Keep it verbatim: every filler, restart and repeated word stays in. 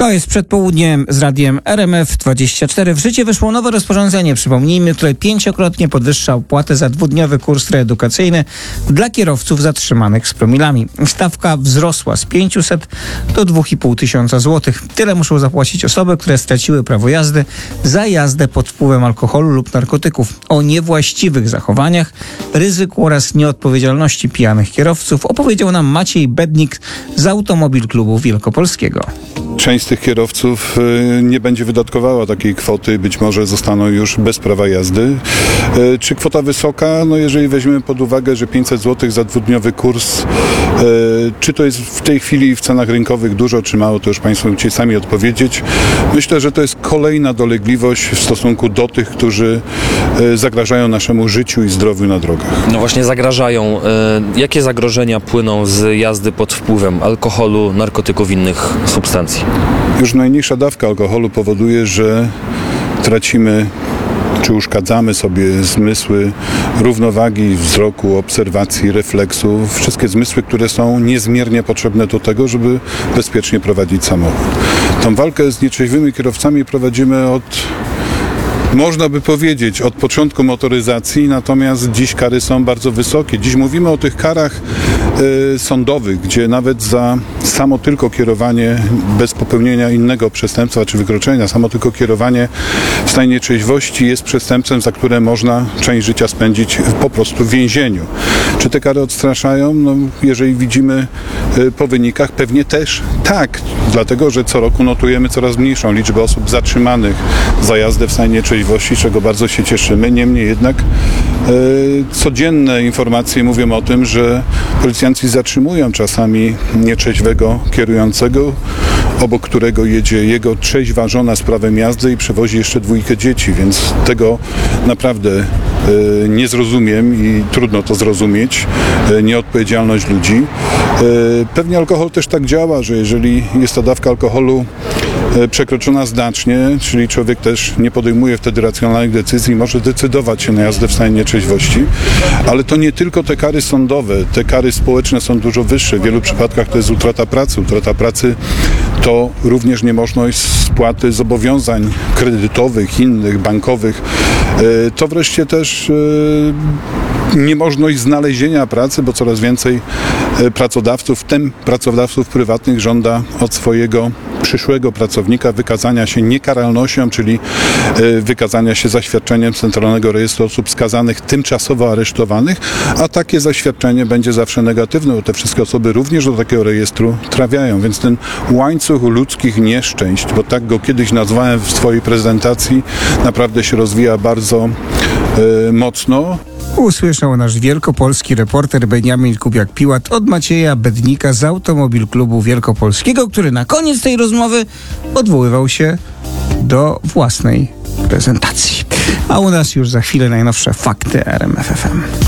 To jest przed południem z radiem R M F dwadzieścia cztery. W życie wyszło nowe rozporządzenie, przypomnijmy, które pięciokrotnie podwyższa opłatę za dwudniowy kurs reedukacyjny dla kierowców zatrzymanych z promilami. Stawka wzrosła z pięciuset do dwóch i pół tysiąca złotych. Tyle muszą zapłacić osoby, które straciły prawo jazdy za jazdę pod wpływem alkoholu lub narkotyków. O niewłaściwych zachowaniach, ryzyku oraz nieodpowiedzialności pijanych kierowców opowiedział nam Maciej Bednik z Automobil Klubu Wielkopolskiego. Część z tych kierowców nie będzie wydatkowała takiej kwoty, być może zostaną już bez prawa jazdy. Czy kwota wysoka? No jeżeli weźmiemy pod uwagę, że pięćset złotych za dwudniowy kurs, czy to jest w tej chwili w cenach rynkowych dużo czy mało, to już Państwo musicie sami odpowiedzieć. Myślę, że to jest kolejna dolegliwość w stosunku do tych, którzy zagrażają naszemu życiu i zdrowiu na drogach. No właśnie zagrażają. Jakie zagrożenia płyną z jazdy pod wpływem alkoholu, narkotyków, innych substancji? Już najmniejsza dawka alkoholu powoduje, że tracimy czy uszkadzamy sobie zmysły równowagi wzroku, obserwacji, refleksu, wszystkie zmysły, które są niezmiernie potrzebne do tego, żeby bezpiecznie prowadzić samochód. Tą walkę z nieczeźwymi kierowcami prowadzimy od, można by powiedzieć, od początku motoryzacji, natomiast dziś kary są bardzo wysokie. Dziś mówimy o tych karach y, sądowych, gdzie nawet za samo tylko kierowanie bez popełnienia innego przestępstwa czy wykroczenia, samo tylko kierowanie w stanie nietrzeźwości jest przestępstwem, za które można część życia spędzić po prostu w więzieniu. Czy te kary odstraszają? No, jeżeli widzimy y, po wynikach, pewnie też tak, dlatego że co roku notujemy coraz mniejszą liczbę osób zatrzymanych za jazdę w stanie nietrzeźwości, czego bardzo się cieszymy. Niemniej jednak e, codzienne informacje mówią o tym, że policjanci zatrzymują czasami nietrzeźwego kierującego, obok którego jedzie jego trzeźwa żona z prawem jazdy i przewozi jeszcze dwójkę dzieci, więc tego naprawdę e, nie zrozumiem i trudno to zrozumieć, e, nieodpowiedzialność ludzi. E, pewnie alkohol też tak działa, że jeżeli jest ta dawka alkoholu przekroczona znacznie, czyli człowiek też nie podejmuje wtedy racjonalnych decyzji, może decydować się na jazdę w stanie nietrzeźwości, ale to nie tylko te kary sądowe, te kary społeczne są dużo wyższe. W wielu przypadkach to jest utrata pracy. Utrata pracy to również niemożność spłaty zobowiązań kredytowych, innych, bankowych. To wreszcie też niemożność znalezienia pracy, bo coraz więcej pracodawców, w tym pracodawców prywatnych, żąda od swojego przyszłego pracownika wykazania się niekaralnością, czyli wykazania się zaświadczeniem Centralnego Rejestru Osób Skazanych tymczasowo aresztowanych, a takie zaświadczenie będzie zawsze negatywne, bo te wszystkie osoby również do takiego rejestru trafiają, więc ten łańcuch ludzkich nieszczęść, bo tak go kiedyś nazwałem w swojej prezentacji, naprawdę się rozwija bardzo yy, mocno. Usłyszał nasz wielkopolski reporter Beniamin Kubiak-Piłat od Macieja Bednika z Automobil Klubu Wielkopolskiego, który na koniec tej rozmowy odwoływał się do własnej prezentacji. A u nas już za chwilę najnowsze fakty R M F F M.